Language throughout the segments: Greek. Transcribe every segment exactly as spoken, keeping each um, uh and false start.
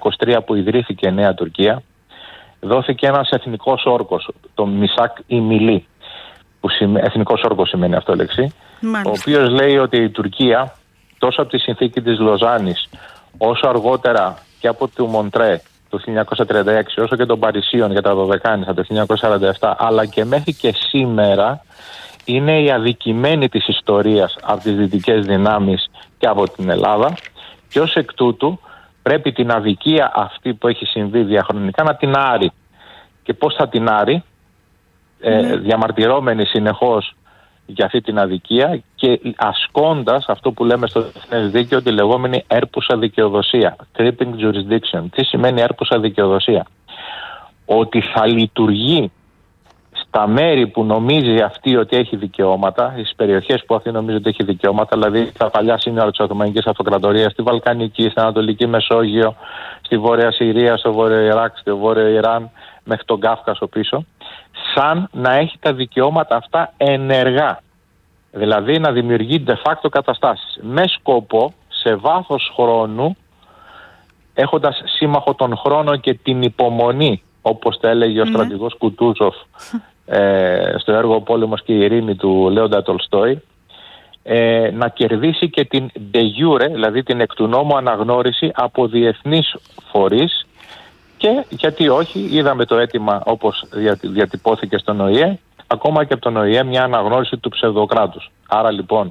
είκοσι τρία που ιδρύθηκε η Νέα Τουρκία, δόθηκε ένας εθνικός όρκος, το Μισάκ ή Μιλή, που σημαίνει, εθνικός όρκος σημαίνει αυτό λέξη, ο οποίος λέει ότι η Τουρκία, τόσο από τη συνθήκη της Λοζάνης, όσο αργότερα και από το Μοντρέ το χίλια εννιακόσια τριάντα έξι, όσο και των Παρισίων για τα Δωδεκάνησα το χίλια εννιακόσια σαράντα επτά, αλλά και μέχρι και σήμερα, είναι η αδικημένη της ιστορίας από τις δυτικές δυνάμεις και από την Ελλάδα, και ως εκ τούτου πρέπει την αδικία αυτή που έχει συμβεί διαχρονικά να την άρει. Και πώς θα την άρει? Ε, mm. διαμαρτυρώμενοι συνεχώς για αυτή την αδικία και ασκώντας αυτό που λέμε στο διεθνές δίκαιο, τη λεγόμενη έρπουσα δικαιοδοσία, creeping jurisdiction. Τι σημαίνει έρπουσα δικαιοδοσία? Ότι θα λειτουργεί στα μέρη που νομίζει αυτή ότι έχει δικαιώματα, στις περιοχές που αυτή νομίζει ότι έχει δικαιώματα, δηλαδή στα παλιά σύνορα της Οθωμανικής Αυτοκρατορίας, στη Βαλκανική, στην Ανατολική Μεσόγειο, στη Βόρεια Συρία, στο Βόρειο Ιράκ, στο Βόρειο Ιράν, μέχρι τον Κάφκασο πίσω, σαν να έχει τα δικαιώματα αυτά ενεργά. Δηλαδή να δημιουργεί de facto καταστάσεις με σκοπό σε βάθος χρόνου, έχοντας σύμμαχο τον χρόνο και την υπομονή, όπως τα έλεγε ο στρατηγός Κουτούζοφ ε, στο έργο «Πόλεμος και η ειρήνη» του Λέοντα Τολστόη, ε, να κερδίσει και την de jure, δηλαδή την εκ του νόμου αναγνώριση από διεθνείς φορείς. Και γιατί όχι, είδαμε το αίτημα όπως διατυπώθηκε στον Ο Η Ε, ακόμα και από τον Ο Η Ε μια αναγνώριση του ψευδοκράτους. Άρα λοιπόν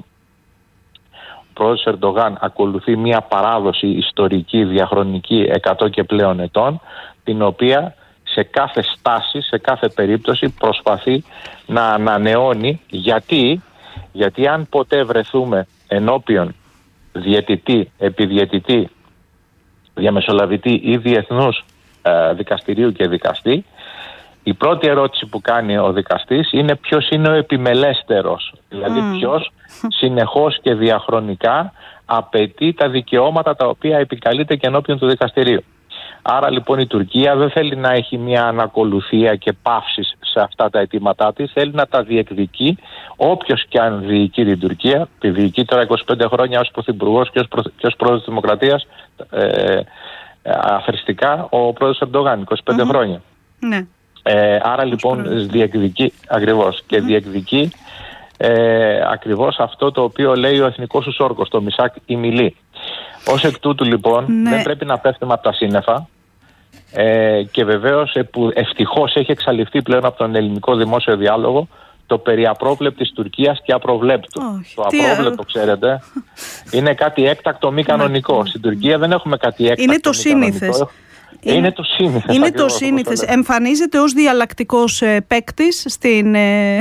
ο πρόεδρος Ερντογάν ακολουθεί μια παράδοση ιστορική, διαχρονική εκατό και πλέον ετών, την οποία σε κάθε στάση, σε κάθε περίπτωση προσπαθεί να ανανεώνει. Γιατί, γιατί αν ποτέ βρεθούμε ενώπιον διαιτητή, επιδιαιτητή, διαμεσολαβητή ή διεθνούς ε, δικαστηρίου και δικαστή, η πρώτη ερώτηση που κάνει ο δικαστής είναι ποιος είναι ο επιμελέστερος. Δηλαδή mm. ποιος συνεχώς και διαχρονικά απαιτεί τα δικαιώματα τα οποία επικαλείται και ενώπιον του δικαστηρίου. Άρα λοιπόν η Τουρκία δεν θέλει να έχει μια ανακολουθία και παύσεις σε αυτά τα αιτήματά της, θέλει να τα διεκδικεί όποιος και αν διοικεί την Τουρκία. Τη διοικεί τώρα είκοσι πέντε χρόνια ως πρωθυπουργός και ως, προ, και ως πρόεδρος της Δημοκρατίας, ε, αθρηστικά ο πρόεδρος Ερντογάν, είκοσι πέντε mm-hmm. χρόνια. Ναι. Ε, άρα λοιπόν διεκδικεί, ακριβώς, και mm-hmm. διεκδικεί ε, ακριβώς αυτό το οποίο λέει ο εθνικός τους όρκος, το Μισάκ ή Μιλή. Ως εκ τούτου λοιπόν ναι. δεν πρέπει να πέφτουμε από τα σύννεφα ε, και βεβαίως ε, που ευτυχώς έχει εξαλειφθεί πλέον από τον ελληνικό δημόσιο διάλογο το περί απρόβλεπτης Τουρκίας και απροβλέπτου. Oh, το απρόβλεπτο, α... ξέρετε, είναι κάτι έκτακτο μη κανονικό. Mm. Στην Τουρκία δεν έχουμε κάτι έκτακτο. Είναι το σύνηθες. Είναι, είναι το σύνηθες. Είναι το σύνηθες. Εμφανίζεται ως διαλλακτικός ε, παίκτης στην, ε,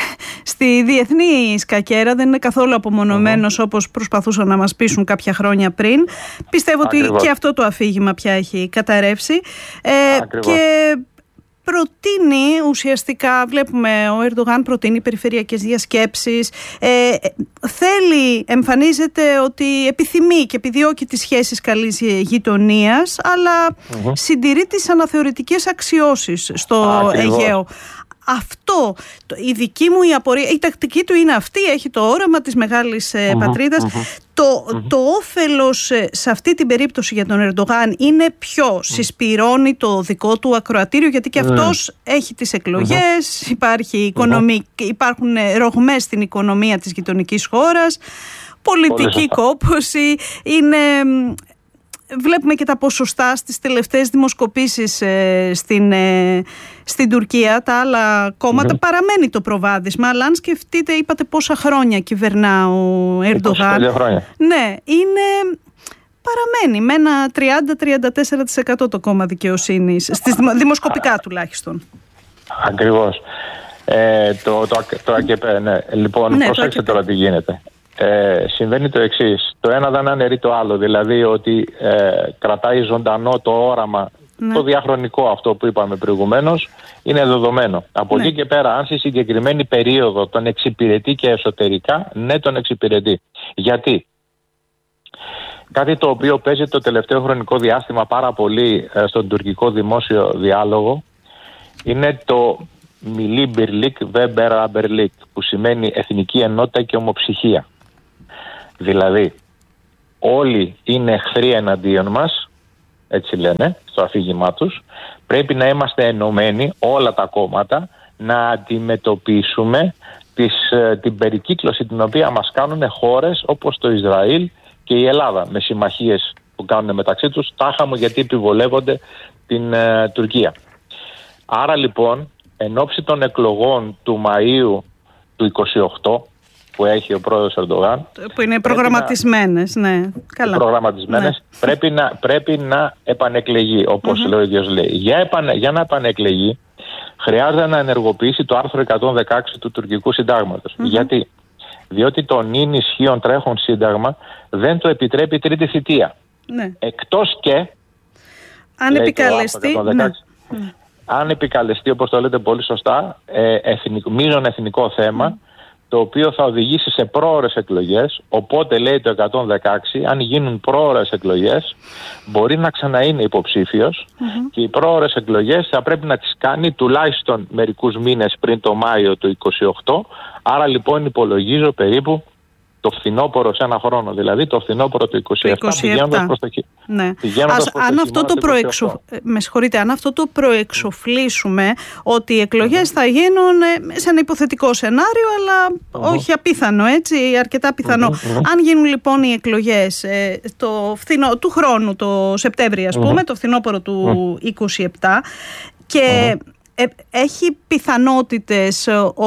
στη διεθνή σκακέρα. Δεν είναι καθόλου απομονωμένος mm-hmm. όπως προσπαθούσαν να μας πείσουν κάποια χρόνια πριν. Πιστεύω Ακριβώς. ότι και αυτό το αφήγημα πια έχει καταρρεύσει. Ε, και προτείνει ουσιαστικά, βλέπουμε ο Ερντογάν προτείνει περιφερειακές διασκέψεις, ε, θέλει, εμφανίζεται ότι επιθυμεί και επιδιώκει τις σχέσεις καλής γειτονίας, αλλά mm-hmm. συντηρεί τις αναθεωρητικές αξιώσεις στο Ακριβώς. Αιγαίο. Αυτό, η δική μου η απορία, η τακτική του είναι αυτή, έχει το όραμα της μεγάλης mm-hmm. πατρίδας. Mm-hmm. Το, mm-hmm. το όφελος σε αυτή την περίπτωση για τον Ερντογάν είναι ποιο? Mm. Συσπυρώνει το δικό του ακροατήριο, γιατί και αυτός mm. έχει τις εκλογές, mm-hmm. υπάρχει οικονομική, mm-hmm. υπάρχουν ρογμές στην οικονομία της γειτονικής χώρας, πολιτική κόπωση, είναι... Βλέπουμε και τα ποσοστά στις τελευταίες δημοσκοπήσεις ε, στην, ε, στην Τουρκία. Τα άλλα κόμματα mm-hmm. παραμένει το προβάδισμα, αλλά αν σκεφτείτε, είπατε πόσα χρόνια κυβερνά ο Ερντογάν. Χρόνια. Ναι, είναι... παραμένει με ένα τριάντα με τριάντα τέσσερα τοις εκατό το κόμμα δικαιοσύνης, στις δημοσκοπικά τουλάχιστον. Ακριβώς. Ε, το, το, το ΑΚΕΠ, ναι. Λοιπόν, ναι, προσέξτε τώρα τι γίνεται. Ε, συμβαίνει το εξής. Το ένα δεν αναιρεί το άλλο. Δηλαδή ότι ε, κρατάει ζωντανό το όραμα, ναι. το διαχρονικό αυτό που είπαμε προηγουμένως, είναι δεδομένο. Από ναι. εκεί και πέρα, αν στη συγκεκριμένη περίοδο τον εξυπηρετεί και εσωτερικά, ναι, τον εξυπηρετεί. Γιατί? Κάτι το οποίο παίζει το τελευταίο χρονικό διάστημα πάρα πολύ ε, στον τουρκικό δημόσιο διάλογο είναι το Μιλή Μπιρλίκ Βέμπερα Μπερλίκ, που σημαίνει εθνική ενότητα και ομοψυχία. Δηλαδή όλοι είναι εχθροί εναντίον μας έτσι λένε στο αφήγημά τους, πρέπει να είμαστε ενωμένοι όλα τα κόμματα να αντιμετωπίσουμε τις, την περικύκλωση την οποία μας κάνουν χώρες όπως το Ισραήλ και η Ελλάδα, με συμμαχίες που κάνουν μεταξύ τους, τάχα μου γιατί επιβολεύονται την ε, Τουρκία. Άρα λοιπόν, εν ώψη των εκλογών του Μαΐου του είκοσι οκτώ που έχει ο πρόεδρος Ερντογάν, που είναι προγραμματισμένες, να, ναι, καλά. Προγραμματισμένες, ναι. πρέπει, να, πρέπει να επανεκλεγεί, όπως mm-hmm. λέει ο ίδιος λέει. Για, επανε, για να επανεκλεγεί, χρειάζεται να ενεργοποιήσει το άρθρο εκατόν δεκαέξι του τουρκικού συντάγματος. Mm-hmm. Γιατί? Διότι το νυν ισχύον τρέχον σύνταγμα δεν το επιτρέπει τρίτη θητεία. Ναι. Εκτός και, αν επικαλεστεί, ναι. αν επικαλεστεί, όπως το λέτε πολύ σωστά, ε, εθνικό, μείζον εθνικό θέμα, mm. το οποίο θα οδηγήσει σε πρόωρες εκλογές. Οπότε λέει το εκατόν δεκαέξι, αν γίνουν πρόωρες εκλογές, μπορεί να ξαναείνει υποψήφιος mm-hmm. και οι πρόωρες εκλογές θα πρέπει να τις κάνει τουλάχιστον μερικούς μήνες πριν το Μάιο του είκοσι οκτώ. Άρα λοιπόν υπολογίζω περίπου το φθινόπωρο σε ένα χρόνο, δηλαδή το φθινόπωρο του είκοσι επτά, πηγαίνοντας προς το, ναι. πηγαίνοντας προς αν το αυτό το προεξο... Με συγχωρείτε, αν αυτό το προεξοφλήσουμε, ότι οι εκλογές mm-hmm. θα γίνουν σε ένα υποθετικό σενάριο, αλλά mm-hmm. όχι απίθανο, έτσι, αρκετά πιθανό. Mm-hmm. Αν γίνουν λοιπόν οι εκλογές το φθινό... του χρόνου, το Σεπτέμβριο, ας πούμε, mm-hmm. το φθινόπωρο του mm-hmm. είκοσι επτά, και mm-hmm. ε, έχει πιθανότητες ο...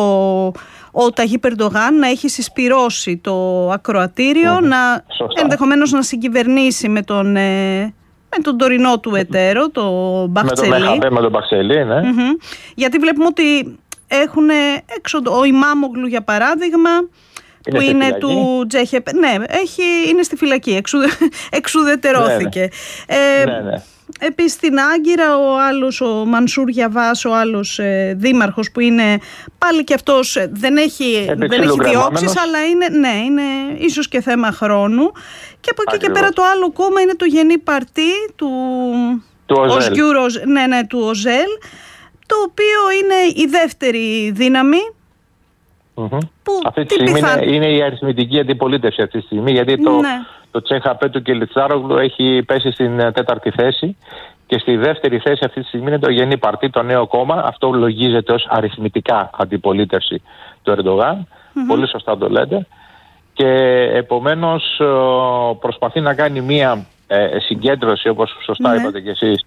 ο Ταγίπ Ερντογάν να έχει συσπυρώσει το ακροατήριο, mm-hmm. να Σωστά. ενδεχομένως να συγκυβερνήσει με τον, ε, με τον τωρινό του εταίρο, το Μπαχτσελί. Με τον με τον Μπαχτσελί, ναι. Mm-hmm. Γιατί βλέπουμε ότι έχουν έξω, ο Ιμάμογλου για παράδειγμα, είναι που είναι φυλακή. Του Τζέχεπ, ναι, έχει, είναι στη φυλακή, εξουδε, εξουδετερώθηκε. Ναι, ναι. Ε, ναι, ναι. Επίσης στην Άγκυρα ο άλλος, ο Μανσούρ Γιαβάς, ο άλλος ε, δήμαρχος, που είναι πάλι και αυτός ε, δεν έχει, δεν έχει διώξεις, αλλά είναι, ναι, είναι ίσως και θέμα χρόνου. Και από εκεί Ακριβώς. και πέρα το άλλο κόμμα είναι το Γενή Παρτί του, του Οζέλ. Ναι, ναι, του Οζέλ, το οποίο είναι η δεύτερη δύναμη. Mm-hmm. Που αυτή τη στιγμή πιθα... είναι, είναι η αριθμητική αντιπολίτευση αυτή τη στιγμή, γιατί το, ναι. το Τσέχαπέ του Κελιτσάρογλου έχει πέσει στην τέταρτη θέση και στη δεύτερη θέση αυτή τη στιγμή είναι το Γενή Παρτί, το νέο κόμμα. Αυτό λογίζεται ως αριθμητικά αντιπολίτευση του Ερντογάν. Mm-hmm. Πολύ σωστά το λέτε. Και επομένως προσπαθεί να κάνει μία ε, συγκέντρωση, όπως σωστά mm-hmm. είπατε κι εσείς,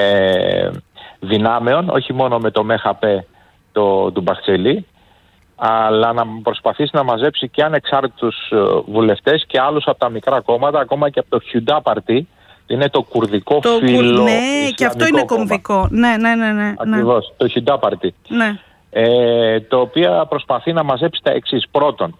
ε, δυνάμεων, όχι μόνο με το ΜΕΧΑΠΕ το, του Μπαχτσελί, αλλά να προσπαθήσει να μαζέψει και ανεξάρτητους βουλευτές και άλλους από τα μικρά κόμματα, ακόμα και από το Χιουντά Παρτί, είναι το κουρδικό το φύλλο. Ναι, και αυτό είναι κομβικό. Ναι, ναι, ναι, ναι. Ακριβώς, ναι. Το Χιουντά Παρτί. Ναι. Ε, το οποίο προσπαθεί να μαζέψει τα εξής. Πρώτον,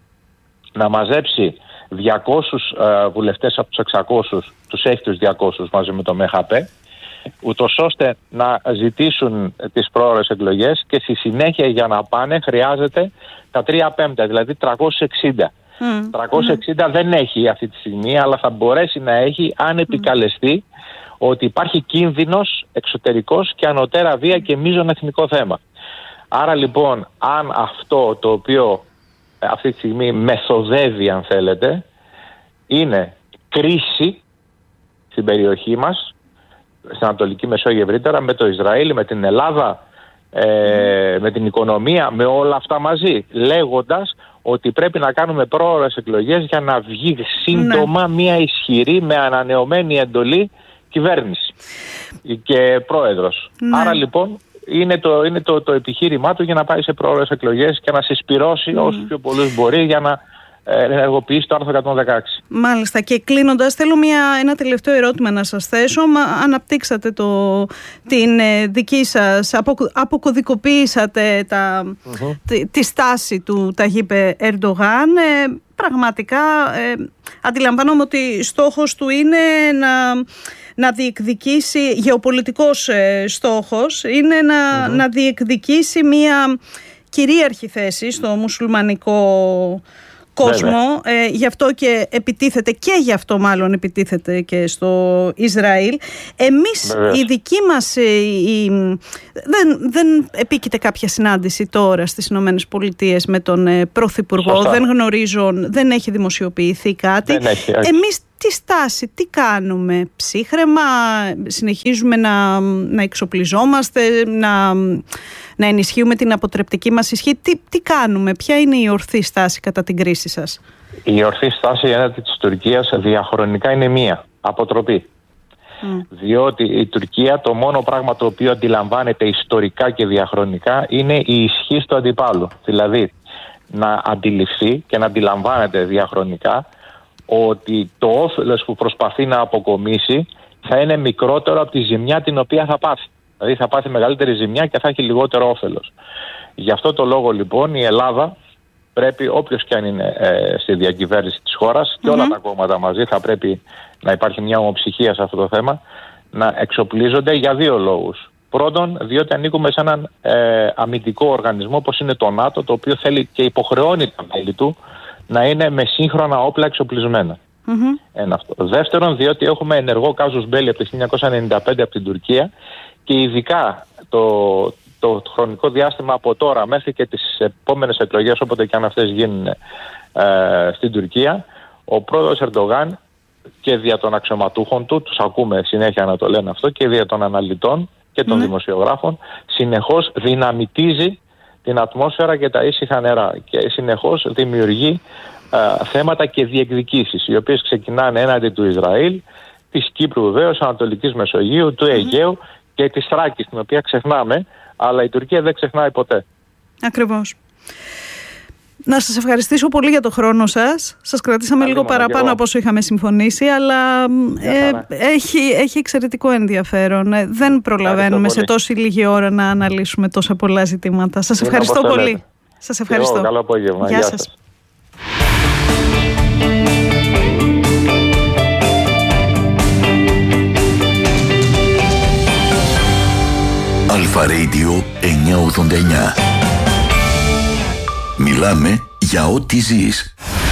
να μαζέψει διακόσιους ε, βουλευτές από τους εξακόσιους, τους έχει τους διακόσιους μαζί με το ΜΕΧΑΠΕ, ούτως ώστε να ζητήσουν τις πρόωρες εκλογές, και στη συνέχεια για να πάνε χρειάζεται τα τρία πέμπτα, δηλαδή τριακόσιους εξήντα. Mm. τριακόσιους εξήντα mm. δεν έχει αυτή τη στιγμή, αλλά θα μπορέσει να έχει αν επικαλεστεί mm. ότι υπάρχει κίνδυνος εξωτερικός και ανωτέρα βία και μείζον εθνικό θέμα. Άρα λοιπόν, αν αυτό το οποίο αυτή τη στιγμή μεθοδεύει, αν θέλετε, είναι κρίση στην περιοχή μας, στην Ανατολική Μεσόγειο ευρύτερα, με το Ισραήλ, με την Ελλάδα, ε, με την οικονομία, με όλα αυτά μαζί, λέγοντας ότι πρέπει να κάνουμε πρόωρες εκλογές για να βγει σύντομα ναι. μια ισχυρή, με ανανεωμένη εντολή κυβέρνηση και πρόεδρος. Ναι. Άρα λοιπόν είναι, το, είναι το, το επιχείρημά του για να πάει σε πρόωρες εκλογές και να συσπυρώσει mm. όσους πιο πολλούς μπορεί για να ενεργοποιήσει το άρθρο εκατόν δεκαέξι. Μάλιστα. Και κλείνοντας, θέλω μια, ένα τελευταίο ερώτημα να σας θέσω. Μα, αναπτύξατε το, την ε, δική σας, απο, αποκωδικοποίησατε τα, mm-hmm. τη, τη στάση του Ταγίπ Ερντογάν. Ε, πραγματικά ε, αντιλαμβάνομαι ότι στόχος του είναι να, να διεκδικήσει, γεωπολιτικός ε, στόχος, είναι να, mm-hmm. να διεκδικήσει μια κυρίαρχη θέση στο μουσουλμανικό κόσμο. Ε, γι' αυτό και επιτίθεται, και γι' αυτό μάλλον επιτίθεται και στο Ισραήλ. Εμείς, Βεβαίως. η δική μας, η, η, δεν, δεν επίκειται κάποια συνάντηση τώρα στις Ηνωμένες Πολιτείες με τον ε, Πρωθυπουργό. Σωστά. Δεν γνωρίζω, δεν έχει δημοσιοποιηθεί κάτι. Δεν έχει, έχει. Εμείς τι στάση, τι κάνουμε? Ψύχρεμα, συνεχίζουμε να, να εξοπλιζόμαστε, να, να ενισχύουμε την αποτρεπτική μας ισχύ? Τι, τι κάνουμε, ποια είναι η ορθή στάση κατά την κρίση σας? Η ορθή στάση έναντι της Τουρκίας διαχρονικά είναι μία, αποτροπή. Mm. Διότι η Τουρκία, το μόνο πράγμα το οποίο αντιλαμβάνεται ιστορικά και διαχρονικά είναι η ισχύ του αντιπάλου. Δηλαδή να αντιληφθεί και να αντιλαμβάνεται διαχρονικά ότι το όφελος που προσπαθεί να αποκομίσει θα είναι μικρότερο από τη ζημιά την οποία θα πάθει. Δηλαδή θα πάθει μεγαλύτερη ζημιά και θα έχει λιγότερο όφελος. Γι' αυτό το λόγο λοιπόν η Ελλάδα πρέπει, όποιος και αν είναι ε, στη διακυβέρνηση της χώρας, mm-hmm. και όλα τα κόμματα μαζί, θα πρέπει να υπάρχει μια ομοψυχία σε αυτό το θέμα, να εξοπλίζονται για δύο λόγους. Πρώτον, διότι ανήκουμε σε έναν ε, αμυντικό οργανισμό όπως είναι το ΝΑΤΟ, το οποίο θέλει και υποχρεώνει τα μέλη του να είναι με σύγχρονα όπλα εξοπλισμένα. Mm-hmm. Ένα αυτό. Δεύτερον, διότι έχουμε ενεργό κάζους μπέλι από το χίλια εννιακόσια ενενήντα πέντε από την Τουρκία και ειδικά το, το χρονικό διάστημα από τώρα μέχρι και τις επόμενες εκλογές, όποτε και αν αυτές γίνουν ε, στην Τουρκία, ο πρόεδρος Ερντογάν και δια των αξιωματούχων του, τους ακούμε συνέχεια να το λένε αυτό, και δια των αναλυτών και των mm-hmm. δημοσιογράφων, συνεχώς δυναμητίζει την ατμόσφαιρα και τα ήσυχα νερά και συνεχώς δημιουργεί α, θέματα και διεκδικήσεις, οι οποίες ξεκινάνε έναντι του Ισραήλ, της Κύπρου βεβαίως, Ανατολικής Μεσογείου, του Αιγαίου mm-hmm. και της Θράκης, την οποία ξεχνάμε, αλλά η Τουρκία δεν ξεχνάει ποτέ. Ακριβώς. Να σας ευχαριστήσω πολύ για το χρόνο σας. Σας κρατήσαμε Άλλη λίγο παραπάνω από όσο είχαμε συμφωνήσει, αλλά ε, έχει, έχει εξαιρετικό ενδιαφέρον. Ε, δεν προλαβαίνουμε σε τόση λίγη ώρα να αναλύσουμε τόσα πολλά ζητήματα. Σας Είναι ευχαριστώ πολύ. Σας ευχαριστώ. Εγώ, καλό απόγευμα. Γεια, Γεια σας. σας. Αλφα Radio εννιακόσια ογδόντα εννιά. Μιλάμε για ό,τι ζεις.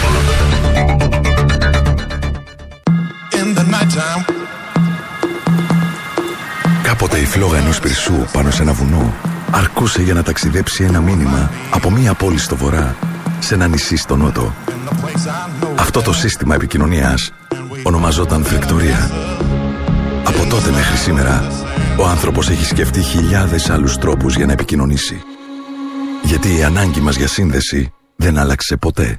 Κάποτε η φλόγα ενός πυρσού πάνω σε ένα βουνό αρκούσε για να ταξιδέψει ένα μήνυμα από μία πόλη στο βορρά σε ένα νησί στο νότο. Αυτό το σύστημα επικοινωνίας ονομαζόταν φρεκτορία. Από τότε μέχρι σήμερα ο άνθρωπος έχει σκεφτεί χιλιάδες άλλους τρόπους για να επικοινωνήσει. Γιατί η ανάγκη μας για σύνδεση δεν άλλαξε ποτέ.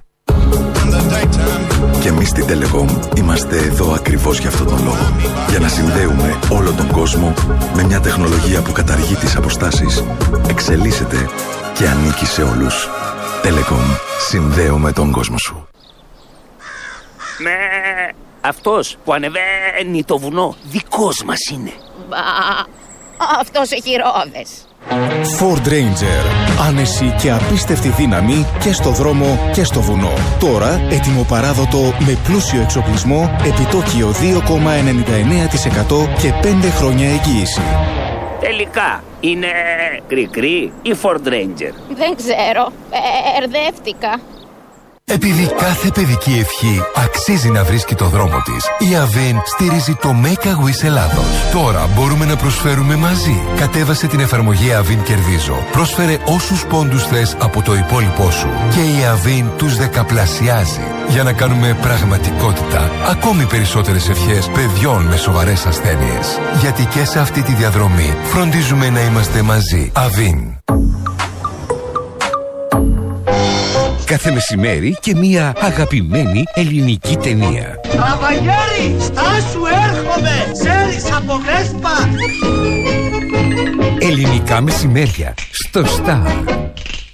Και εμείς στην Telecom είμαστε εδώ ακριβώς για αυτόν τον λόγο. Για να συνδέουμε όλο τον κόσμο με μια τεχνολογία που καταργεί τις αποστάσεις, εξελίσσεται και ανήκει σε όλους. Telecom. Συνδέουμε τον κόσμο σου. Με αυτός που ανεβαίνει το βουνό δικός μας είναι. Μπα, αυτός έχει ρόδες. Ford Ranger. Άνεση και απίστευτη δύναμη και στο δρόμο και στο βουνό. Τώρα έτοιμο παράδοτο με πλούσιο εξοπλισμό, επιτόκιο δύο κόμμα ενενήντα εννέα τοις εκατό και πέντε χρόνια εγγύηση. Τελικά είναι κρικρί ή Ford Ranger? Δεν ξέρω, μπερδεύτηκα. Επειδή κάθε παιδική ευχή αξίζει να βρίσκει το δρόμο της, η Avin στηρίζει το Make a Wish Ελλάδος. Τώρα μπορούμε να προσφέρουμε μαζί. Κατέβασε την εφαρμογή Avin Κερδίζω. Πρόσφερε όσους πόντους θες από το υπόλοιπό σου και η Avin τους δεκαπλασιάζει για να κάνουμε πραγματικότητα ακόμη περισσότερες ευχές παιδιών με σοβαρές ασθένειες. Γιατί και σε αυτή τη διαδρομή φροντίζουμε να είμαστε μαζί. Avin. Κάθε μεσημέρι και μία αγαπημένη ελληνική ταινία. Καβαγιάρη, στάσου, έρχομαι! Ξέρεις από Βέσπα! Ελληνικά μεσημέρια στο Star.